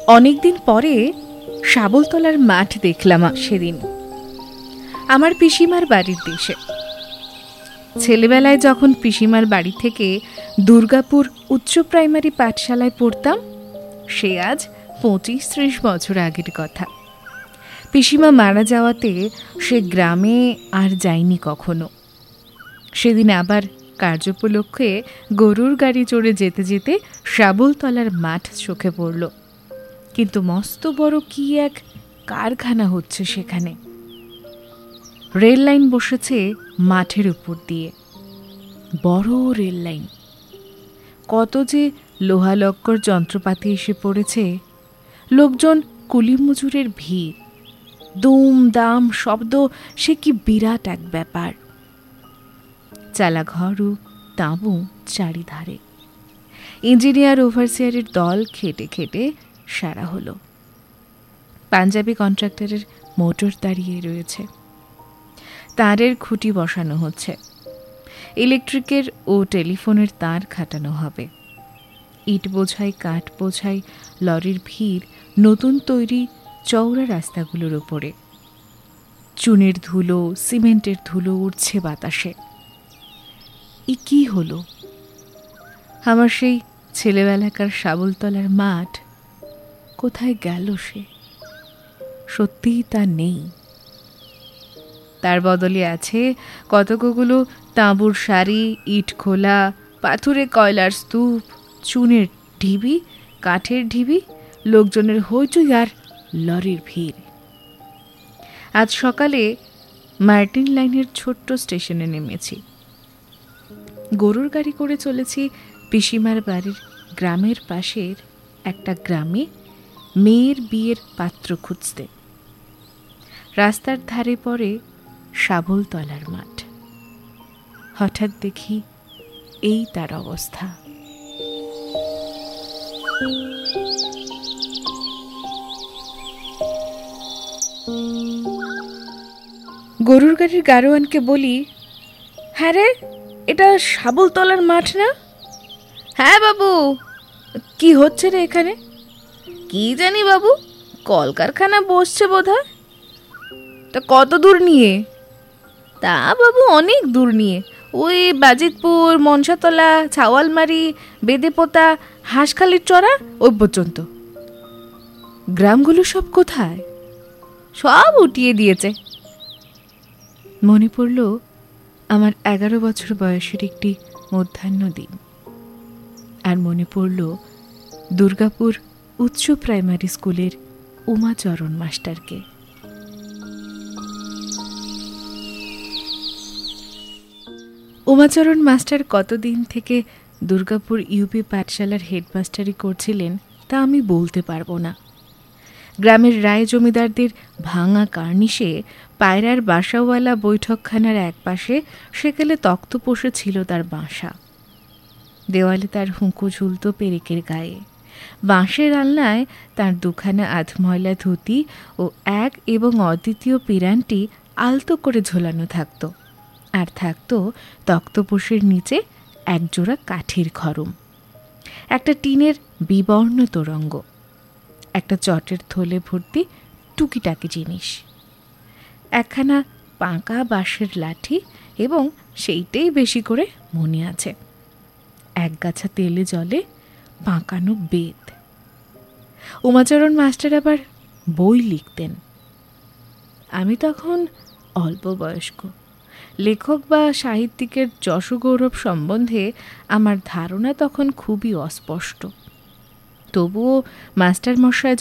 অনেকদিন পরে শাবলতলার মাঠ দেখলাম সেদিন, আমার পিসিমার বাড়ির দেশে। ছেলেবেলায় যখন পিসিমার বাড়ি থেকে দুর্গাপুর উচ্চ প্রাইমারি পাঠশালায় পড়তাম, সে আজ 25-30 বছর আগের কথা। পিসিমা মারা যাওয়াতে সে গ্রামে আর যায়নি কখনো। সেদিন আবার কার্যোপলক্ষে গরুর গাড়ি চড়ে যেতে যেতে শাবলতলার মাঠ চোখে পড়ল। কিন্তু মস্ত বড় কি এক কারখানা হচ্ছে সেখানে। রেল লাইন বসেছে মাঠের উপর দিয়ে, বড় রেল লাইন। কত যে লোহালক্কর যন্ত্রপাতি এসে পড়েছে, লোকজন কুলি মজুরের ভিড়, দুম দাম শব্দ, সে কি বিরাট এক ব্যাপার। চালাঘরও তাঁবু চারিধারে। ইঞ্জিনিয়ার ওভারসিয়ারের দল খেটে খেটে সারা হলো। পাঞ্জাবি কন্ট্রাক্টরের মোটর দাঁড়িয়ে রয়েছে, তারের খুঁটি বসানো হচ্ছে, ইলেকট্রিকের ও টেলিফোনের তার খাটানো হবে। ইট বোঝাই কাঠ বোঝাই লরির ভিড় নতুন তৈরি চওড়া রাস্তাগুলোর উপরে। চুনের ধুলো, সিমেন্টের ধুলো উড়ছে বাতাসে। কি হলো? আমার সেই ছেলেবেলাকার শাবলতলার মাঠ কোথায় গেল? সে সত্যিই তা নেই। তার বদলে আছে কতকগুলো তাঁবুর সারি, ইট খোলা, পাথুরে কয়লার স্তূপ, চুনের ঢিবি, কাঠের ঢিবি, লোকজনের হইচই আর লরির ভিড়। আজ সকালে মার্টিন লাইনের ছোট্ট স্টেশনে নেমেছি। গরুর গাড়ি করে চলেছি পিসিমার বাড়ির গ্রামের পাশের একটা গ্রামে মেয়ের বিয়ের পাত্র খুঁজতে। রাস্তার ধারে পড়ে শাবলতলার মাঠ। হঠাৎ দেখি এই তার অবস্থা। গরুর গাড়ির গাড়োয়ানকে বলি, হ্যাঁ রে, এটা শাবলতলার মাঠ না? হ্যাঁ বাবু। কি হচ্ছে রে এখানে? কি জানি বাবু, কলকারখানা বসছে বোধহয়। তা কত দূর নিয়ে? তা বাবু অনেক দূর নিয়ে, ওই বাজিতপুর, মনসাতলা, ছাওয়ালমারি, বেদেপোতা, হাঁসখালির চড়া, ওই পর্যন্ত। গ্রামগুলো সব কোথায়? সব উঠিয়ে দিয়েছে। মনে পড়ল আমার 11 বছর বয়সের একটি মধ্যাহ্ন দিন। আর মনে পড়ল দুর্গাপুর উচ্চ প্রাইমারি স্কুলের উমাচরণ মাস্টারকে। উমাচরণ মাস্টার কতদিন থেকে দুর্গাপুর ইউপি পাঠশালার হেডমাস্টারি করছিলেন তা আমি বলতে পারবো না। গ্রামের রায় জমিদারদের ভাঙা কার্নিশে পায়রার বাসাওয়ালা বৈঠকখানার একপাশে সেকালে তক্তপোষে ছিল তার বাসা। দেওয়ালে তার হুঁকো ঝুলত পেরেকের গায়ে। বাঁশের আলনায় তার দুখানা আধময়লা ধুতি ও এক এবং অদ্বিতীয় পিরানটি আলতো করে ঝোলানো থাকত। আর থাকত তক্তপোষের নিচে একজোড়া কাঠের খড়ম, একটা টিনের বিবর্ণ তোরঙ্গ, একটা চটের থলে ভর্তি টুকিটাকি জিনিস, একখানা পাকা বাঁশের লাঠি, এবং সেইটাই বেশি করে মনে আছে, এক গাছা তেলে জলে পাকানো বেত। উমাচরণ মাস্টার আবার বই লিখতেন। আমি তখন অল্প বয়স্ক। লেখক বা সাহিত্যিকের যশগৌরব সম্বন্ধে আমার ধারণা তখন খুবই অস্পষ্ট। তবুও মাস্টারমশাই